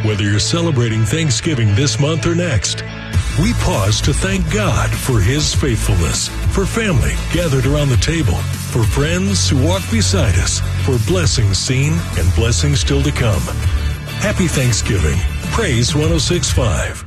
Whether you're celebrating Thanksgiving this month or next, we pause to thank God for His faithfulness, for family gathered around the table, for friends who walk beside us, for blessings seen and blessings still to come. Happy Thanksgiving. Praise 106.5.